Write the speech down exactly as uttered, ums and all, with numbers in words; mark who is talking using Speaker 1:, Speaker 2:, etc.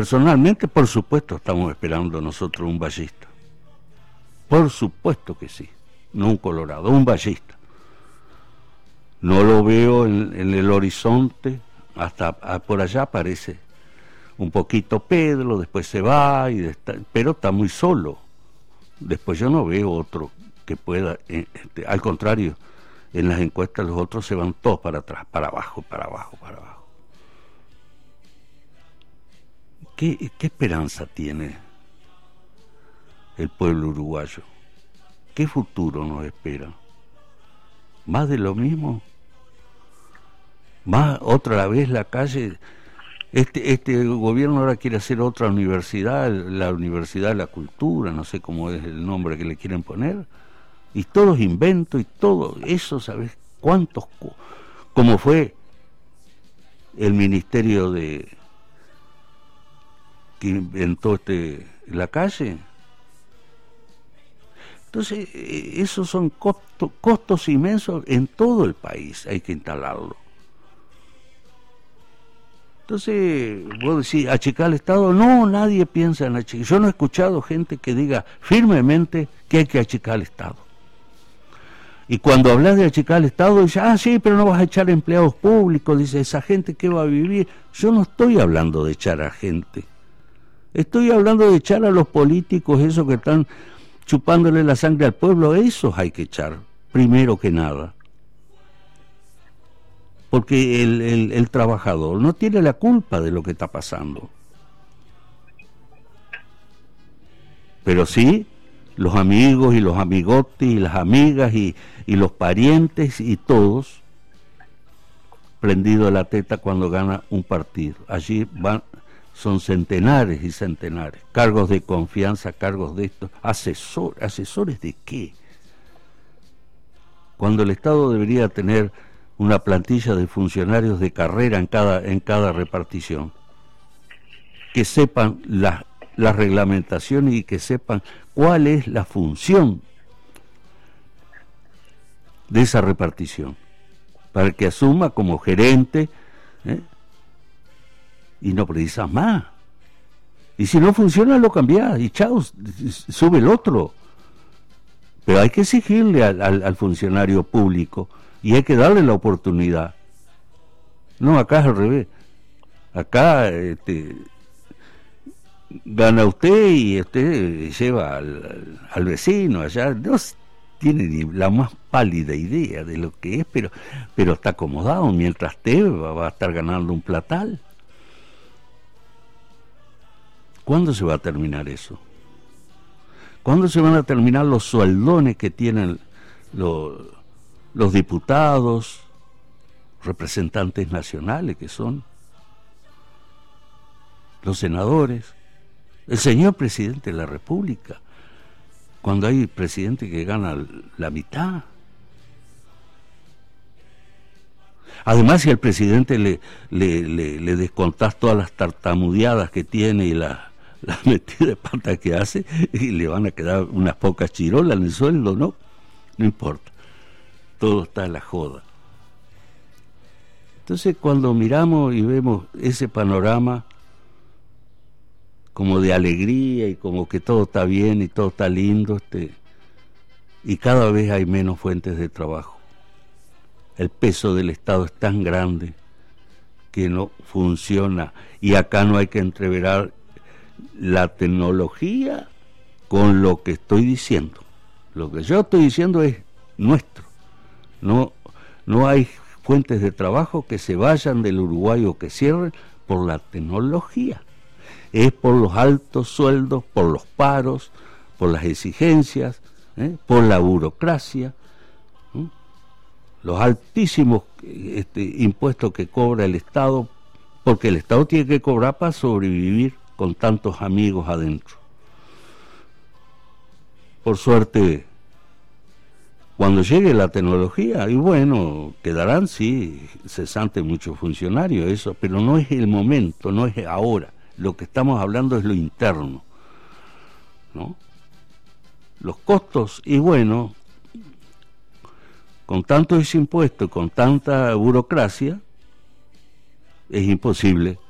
Speaker 1: personalmente, por supuesto, estamos esperando nosotros un ballista. Por supuesto que sí. No un colorado, un ballista. No lo veo en, en el horizonte, hasta a, por allá aparece un poquito Pedro, después se va, y está, pero está muy solo. Después yo no veo otro que pueda, eh, este, al contrario, en las encuestas los otros se van todos para atrás, para abajo, para abajo, para abajo. ¿Qué, qué esperanza tiene el pueblo uruguayo? ¿Qué futuro nos espera? ¿Más de lo mismo? ¿Más otra vez la calle? Este, este gobierno ahora quiere hacer otra universidad, la Universidad de la Cultura, no sé cómo es el nombre que le quieren poner, y todos inventos y todo eso, ¿sabes cuántos? Como fue el ministerio de que inventó este la calle. Entonces, esos son costos, costos inmensos en todo el país, hay que instalarlo. Entonces, vos decís, ¿achicar el Estado? No, nadie piensa en achicar. Yo no he escuchado gente que diga firmemente que hay que achicar el Estado. Y cuando hablas de achicar el Estado, dice, ah, sí, pero no vas a echar empleados públicos. Dice, ¿esa gente qué va a vivir? Yo no estoy hablando de echar a gente. Estoy hablando de echar a los políticos, esos que están chupándole la sangre al pueblo. Esos hay que echar, primero que nada. Porque el, el, el trabajador no tiene la culpa de lo que está pasando. Pero sí, los amigos y los amigotes y las amigas y, y los parientes y todos prendidos a la teta cuando gana un partido. Allí van, son centenares y centenares. Cargos de confianza, cargos de esto. Asesor, ¿asesores de qué? Cuando el Estado debería tener una plantilla de funcionarios de carrera en cada, en cada repartición, que sepan las la reglamentaciones y que sepan cuál es la función de esa repartición, para que asuma como gerente, ¿eh? Y no precisas más. Y si no funciona, lo cambiás y chao, sube el otro. Pero hay que exigirle al, al, al funcionario público y hay que darle la oportunidad. No, acá es al revés. Acá este, gana usted y usted lleva al, al, al vecino allá. No tiene ni la más pálida idea de lo que es, pero, pero está acomodado. Mientras usted va, va a estar ganando un platal. ¿Cuándo se va a terminar eso? ¿Cuándo se van a terminar los sueldones que tienen los, los diputados, representantes nacionales que son, los senadores, el señor presidente de la República, cuando hay presidente que gana la mitad? Además, si al presidente le, le, le, le descontás todas las tartamudeadas que tiene y las la metida de pata que hace, y le van a quedar unas pocas chirolas en el sueldo, ¿no? No importa, todo está en la joda. Entonces, cuando miramos y vemos ese panorama como de alegría y como que todo está bien y todo está lindo, este, y cada vez hay menos fuentes de trabajo, el peso del Estado es tan grande que no funciona, y acá no hay que entreverar la tecnología con lo que estoy diciendo. Lo que yo estoy diciendo es nuestro. No, no hay fuentes de trabajo que se vayan del Uruguay o que cierren por la tecnología. Es por los altos sueldos, por los paros, por las exigencias, ¿eh? por la burocracia, ¿eh? los altísimos este, impuestos que cobra el Estado, porque el Estado tiene que cobrar para sobrevivir con tantos amigos adentro. Por suerte, cuando llegue la tecnología, y bueno, quedarán, sí, cesantes muchos funcionarios, eso, pero no es el momento, no es ahora. Lo que estamos hablando es lo interno, ¿no? Los costos, y bueno, con tantos impuestos, con tanta burocracia, es imposible